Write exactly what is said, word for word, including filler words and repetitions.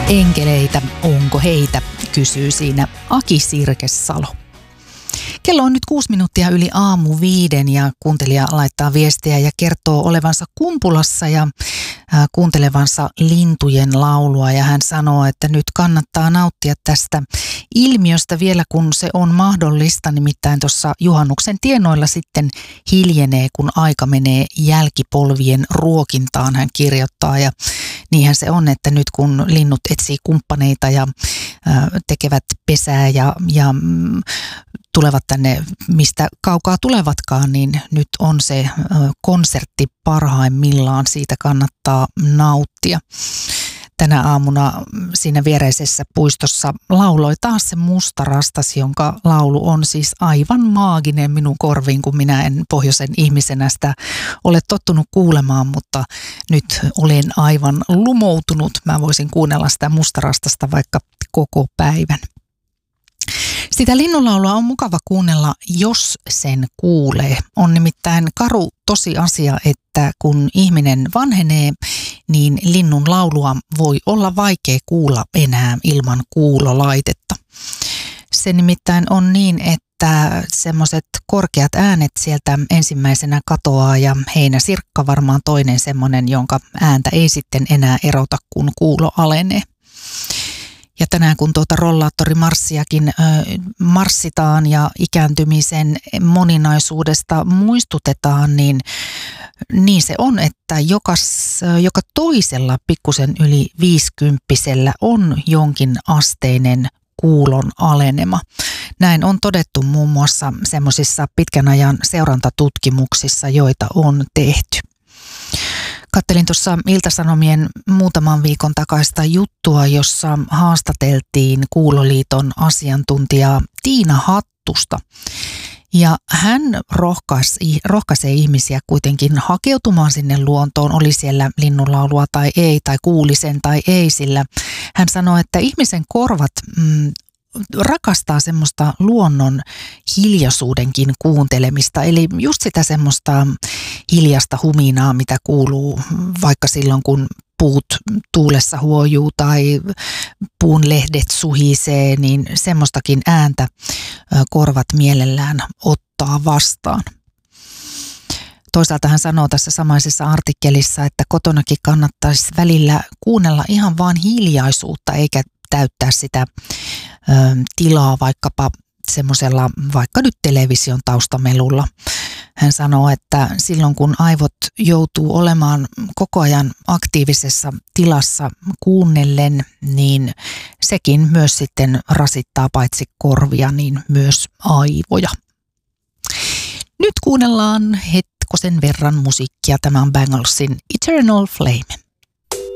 Enkeleitä, onko heitä, kysyy siinä Aki Sirkesalo. Kello on nyt kuusi minuuttia yli aamu viiden ja kuuntelija laittaa viestiä ja kertoo olevansa Kumpulassa ja äh, kuuntelevansa lintujen laulua. Ja hän sanoo, että nyt kannattaa nauttia tästä ilmiöstä vielä kun se on mahdollista. Nimittäin tuossa juhannuksen tienoilla sitten hiljenee, kun aika menee jälkipolvien ruokintaan, hän kirjoittaa. Ja niinhän se on, että nyt kun linnut etsii kumppaneita ja äh, tekevät pesää ja, ja mm, tulevat tänne, mistä kaukaa tulevatkaan, niin nyt on se konsertti parhaimmillaan. Siitä kannattaa nauttia. Tänä aamuna siinä viereisessä puistossa lauloi taas se Musta rastas, jonka laulu on siis aivan maaginen minun korviin, kun minä en pohjoisen ihmisenä sitä ole tottunut kuulemaan, mutta nyt olen aivan lumoutunut. Mä voisin kuunnella sitä Musta rastasta vaikka koko päivän. Sitä linnunlaulua on mukava kuunnella, jos sen kuulee. On nimittäin karu tosiasia, että kun ihminen vanhenee, niin linnun laulua voi olla vaikea kuulla enää ilman kuulolaitetta. Se nimittäin on niin, että semmoiset korkeat äänet sieltä ensimmäisenä katoaa ja heinäsirkka varmaan toinen semmoinen, jonka ääntä ei sitten enää erota, kun kuulo alenee. Ja tänään kun tuota rollaattorimarssiakin ö, marssitaan ja ikääntymisen moninaisuudesta muistutetaan, niin, niin se on, että jokas, joka toisella pikkusen yli viisikymppisellä on jonkin asteinen kuulon alenema. Näin on todettu muun muassa semmoisissa pitkän ajan seurantatutkimuksissa, joita on tehty. Kattelin tuossa Ilta-Sanomien muutaman viikon takaista juttua, jossa haastateltiin Kuuloliiton asiantuntijaa Tiina Hattusta. Ja hän rohkaisi, rohkaisee ihmisiä kuitenkin hakeutumaan sinne luontoon, oli siellä linnunlaulua tai ei, tai kuuli sen tai ei, sillä hän sanoi, että ihmisen korvat mm, rakastaa semmoista luonnon hiljaisuudenkin kuuntelemista, eli just sitä semmoista hiljasta huminaa, mitä kuuluu vaikka silloin, kun puut tuulessa huojuu tai puun lehdet suhisee, niin semmoistakin ääntä korvat mielellään ottaa vastaan. Toisaalta hän sanoo tässä samaisessa artikkelissa, että kotonakin kannattaisi välillä kuunnella ihan vaan hiljaisuutta eikä täyttää sitä ö, tilaa vaikkapa semmoisella vaikka nyt television taustamelulla. Hän sanoo, että silloin kun aivot joutuu olemaan koko ajan aktiivisessa tilassa kuunnellen, niin sekin myös sitten rasittaa paitsi korvia, niin myös aivoja. Nyt kuunnellaan hetkosen verran musiikkia. Tämä on Bangalsin Eternal Flame.